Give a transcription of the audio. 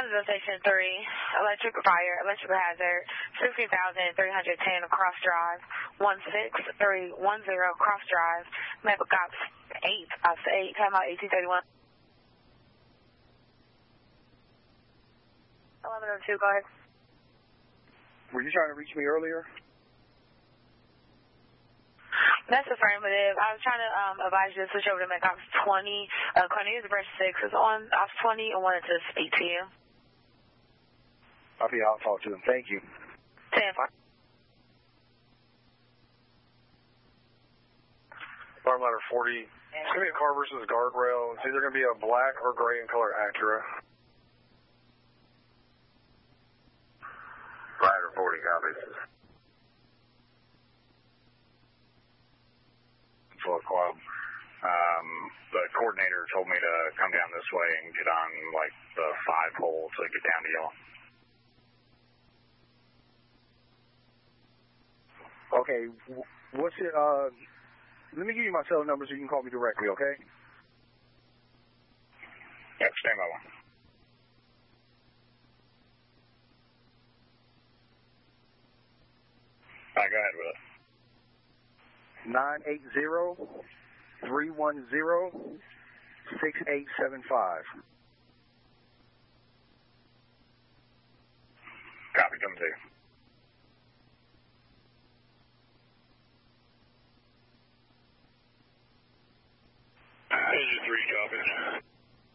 Huntsville Station 3, electric fire, electrical hazard, 16,310 Cross Drive, 16310 Cross Drive, Maple Cops 8, Ops 8, time out 1831. 1102, go ahead. Were you trying to reach me earlier? That's affirmative. I was trying to advise you to switch over to Mac Ops 20. Cornelius Brush 6 is on Ops 20 and wanted to speak to you. Copy, I'll talk to him. Thank you. 10-4. Bar ladder 40. It's going to be a car versus guardrail. It's either going to be a black or gray in color Acura. Ladder 40 copies. Club. The coordinator told me to come down this way and get on like the 5 hole to get down to y'all. Okay, what's it, let me give you my cell number so you can call me directly, okay? Yep, stand by one. All right, go ahead with it. 980-310-6875. Copy, come to.